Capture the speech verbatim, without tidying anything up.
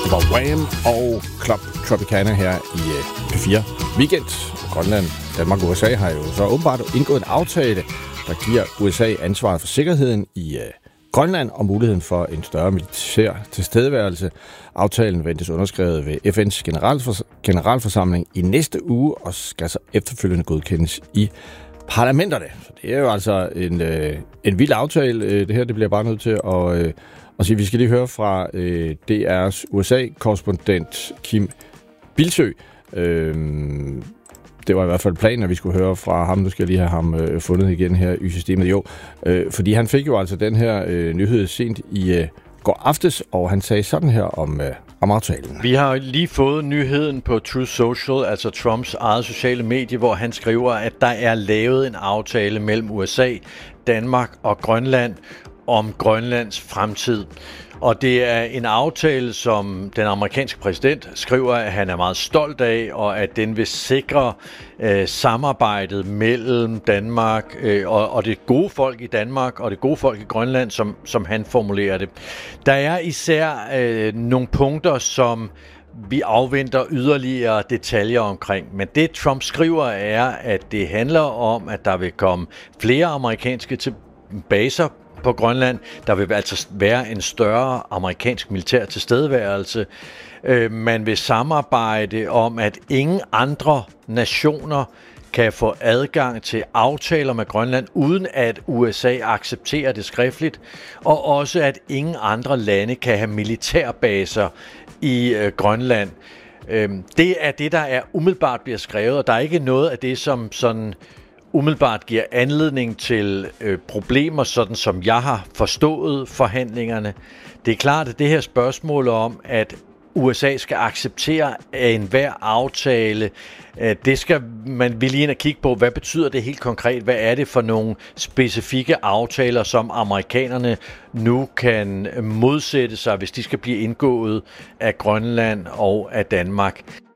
var Wham og Club Tropicana her i P fire Weekend. Grønland, Danmark og U S A har jo så åbenbart indgået en aftale, der giver U S A ansvaret for sikkerheden i uh, Grønland og muligheden for en større militær tilstedeværelse. Aftalen ventes underskrevet ved F N's generalfors- generalforsamling i næste uge og skal så efterfølgende godkendes i parlamenterne. Så det er jo altså en, øh, en vild aftale. Det her det bliver bare nødt til at, øh, at sige. Vi skal lige høre fra øh, D R's U S A-korrespondent Kim Bilsøe. Øh, det var i hvert fald planen, at vi skulle høre fra ham. Nu skal jeg lige have ham øh, fundet igen her i systemet. Jo, øh, fordi han fik jo altså den her øh, nyhed sent i øh, går aftes, og han sagde sådan her om, øh, om aftalen. Vi har lige fået nyheden på Truth Social, altså Trumps eget sociale medie, hvor han skriver, at der er lavet en aftale mellem U S A, Danmark og Grønland om Grønlands fremtid. Og det er en aftale, som den amerikanske præsident skriver, at han er meget stolt af, og at den vil sikre øh, samarbejdet mellem Danmark øh, og, og det gode folk i Danmark og det gode folk i Grønland, som, som han formulerer det. Der er især øh, nogle punkter, som vi afventer yderligere detaljer omkring. Men det Trump skriver er, at det handler om, at der vil komme flere amerikanske baser på Grønland. Der vil altså være en større amerikansk militær tilstedeværelse. Øh, man vil samarbejde om, at ingen andre nationer kan få adgang til aftaler med Grønland, uden at U S A accepterer det skriftligt, og også at ingen andre lande kan have militærbaser i øh, Grønland. Øh, det er det, der er umiddelbart bliver skrevet, og der er ikke noget af det, som sådan umiddelbart giver anledning til øh, problemer, sådan som jeg har forstået forhandlingerne. Det er klart, at det her spørgsmål om, at U S A skal acceptere enhver aftale, øh, det skal man vil lige ind og kigge på, hvad betyder det helt konkret? Hvad er det for nogle specifikke aftaler, som amerikanerne nu kan modsætte sig, hvis de skal blive indgået af Grønland og af Danmark?